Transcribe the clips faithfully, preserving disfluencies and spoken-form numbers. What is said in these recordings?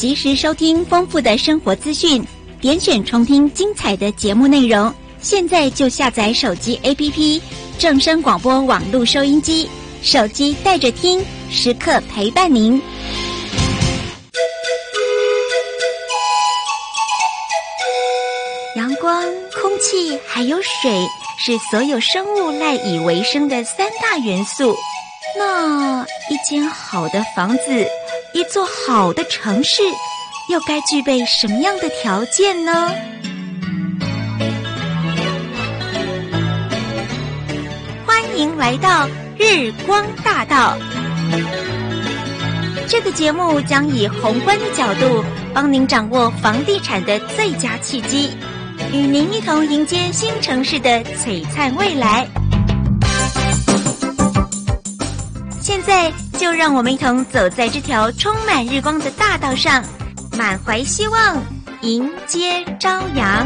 及时收听丰富的生活资讯，点选重听精彩的节目内容。现在就下载手机 A P P 正声广播网络收音机，手机带着听，时刻陪伴您。阳光、空气还有水是所有生物赖以为生的三大元素。那一间好的房子，一座好的城市，又该具备什么样的条件呢？欢迎来到日光大道。这个节目将以宏观的角度，帮您掌握房地产的最佳契机，与您一同迎接新城市的璀璨未来。现在就让我们一同走在这条充满日光的大道上，满怀希望，迎接朝阳。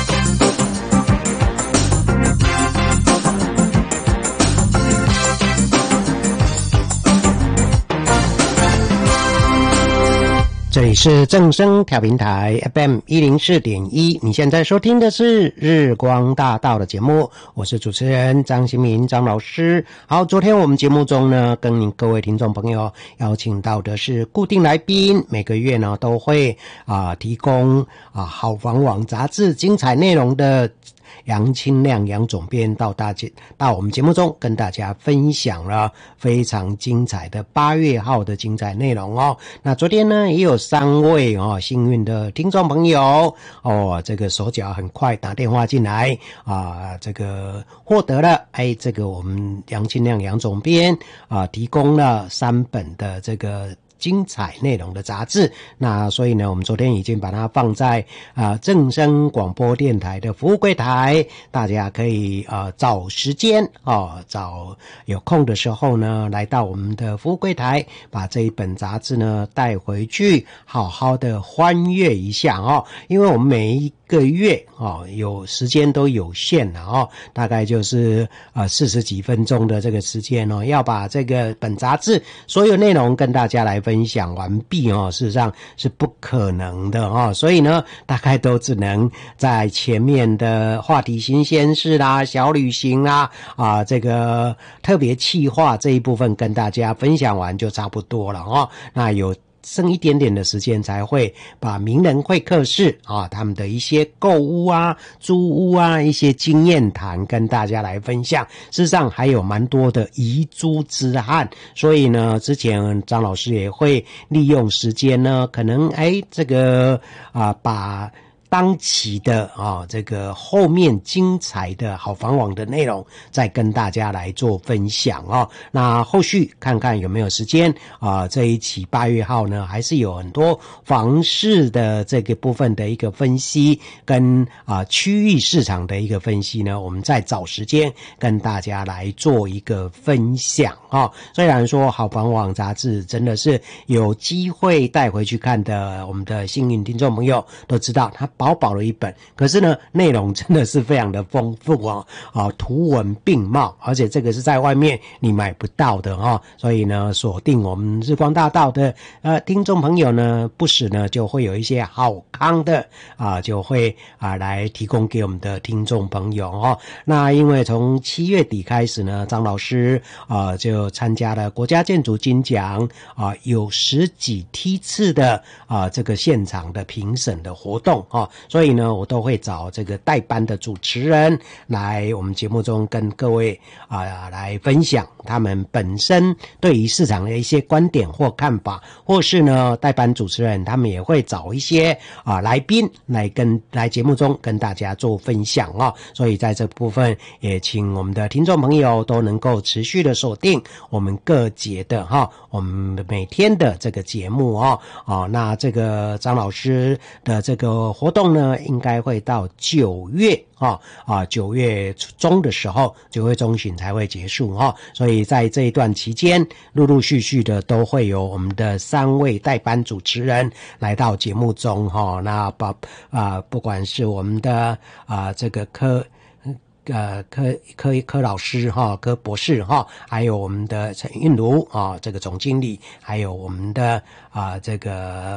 这里是正声调频台 F M 一零四点一，你现在收听的是日光大道的节目，我是主持人张新民张老师。好，昨天我们节目中呢，跟您各位听众朋友邀请到的是固定来宾，每个月呢都会啊、呃、提供啊好房网杂志精彩内容的杨清亮杨总编到大节到我们节目中跟大家分享了非常精彩的八月号的精彩内容哦。那昨天呢也有三位哦幸运的听众朋友哦，这个手脚很快打电话进来啊，这个获得了哎这个我们杨清亮杨总编啊提供了三本的这个精彩内容的杂志。那所以呢我们昨天已经把它放在啊、呃、正声广播电台的服务柜台，大家可以呃找时间哦，找有空的时候呢来到我们的服务柜台，把这一本杂志呢带回去好好的翻阅一下哦。因为我们每一个月哦有时间都有限了哦，大概就是呃四十几分钟的这个时间哦，要把这个本杂志所有内容跟大家来分享完毕哦，事实上是不可能的哦，所以呢大概都只能在前面的话题新鲜事啦、小旅行啦啊这个特别企划这一部分跟大家分享完就差不多了哦。那有剩一点点的时间才会把名人会客室啊他们的一些购屋啊租屋啊一些经验谈跟大家来分享，事实上还有蛮多的遗珠之憾，所以呢之前张老师也会利用时间呢可能哎这个啊把当期的啊这个后面精彩的好房网的内容再跟大家来做分享哦。那后续看看有没有时间啊，这一期八月号呢还是有很多房市的这个部分的一个分析跟啊区域市场的一个分析呢，我们再找时间跟大家来做一个分享啊。虽然说好房网杂志真的是有机会带回去看的，我们的幸运听众朋友都知道它薄薄的一本，可是呢内容真的是非常的丰富哦，啊图文并茂，而且这个是在外面你买不到的哦，所以呢锁定我们日光大道的呃听众朋友呢，不时呢就会有一些好康的啊就会啊来提供给我们的听众朋友哦。那因为从七月底开始呢，张老师啊就参加了国家建筑金奖啊有十几梯次的啊这个现场的评审的活动啊。所以呢我都会找这个代班的主持人来我们节目中跟各位啊来分享他们本身对于市场的一些观点或看法，或是呢代班主持人他们也会找一些啊来宾来跟来节目中跟大家做分享哦。所以在这部分也请我们的听众朋友都能够持续的锁定我们各节的哈我们每天的这个节目哦。哦那这个张老师的这个活动呢应该会到九月啊啊九月中的时候，九月中旬才会结束哈、哦。所以在这一段期间，陆陆续续的都会有我们的三位代班主持人来到节目中哈、哦。那把啊不管是我们的啊这个科。呃，柯柯柯老师哈，柯博士哈，还有我们的陈韵如啊，这个总经理，还有我们的啊这个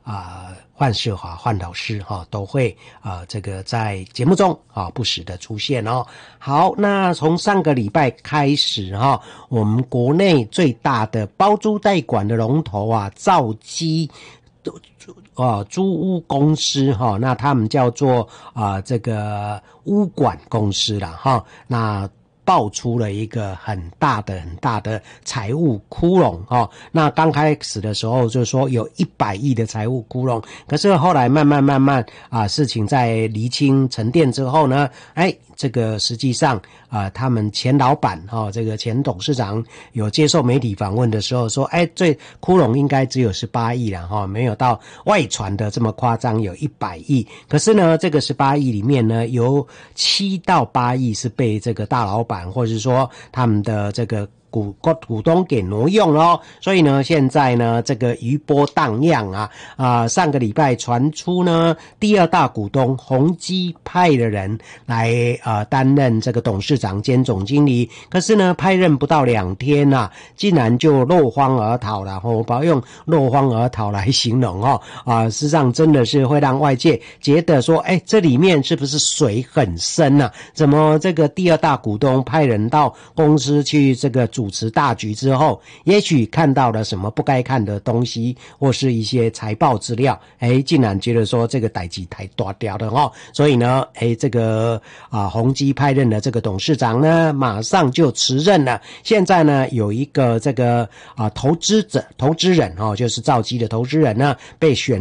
啊、呃、范世华范老师哈、哦、都会啊、呃、这个在节目中啊、哦、不时的出现哦。好，那从上个礼拜开始哈、哦，我们国内最大的包租代管的龙头啊，兆基啊租屋公司哈、哦，那他们叫做啊、呃、这个屋管公司啦哈、哦，那爆出了一个很大的很大的财务窟窿哦。那刚开始的时候就说有一百亿的财务窟窿，可是后来慢慢慢慢啊，事情在厘清沉淀之后呢，哎，这个实际上啊，他们前老板哦，这个前董事长有接受媒体访问的时候说，哎，最窟窿应该只有十八亿啦哈，没有到外传的这么夸张，有一百亿。可是呢，这个十八亿里面呢，有七到八亿是被这个大老板或者是说他们的这个股股东给挪用咯，所以呢，现在呢，这个余波荡漾啊啊、呃！上个礼拜传出呢，第二大股东宏基派的人来呃担任这个董事长兼总经理，可是呢，派任不到两天呐、啊，竟然就落荒而逃了。我不要用落荒而逃来形容哦啊、呃，事实上真的是会让外界觉得说，哎，这里面是不是水很深啊？怎么这个第二大股东派人到公司去这个主持大局之后，也许看到了什么不该看的东西，或是一些财报资料，哎，竟然觉得说这个代志太大条了哦，所以呢，哎，这个啊宏基派任的这个董事长呢，马上就辞任了。现在呢，有一个这个啊投资者、投资人哦，就是兆基的投资人呢，被选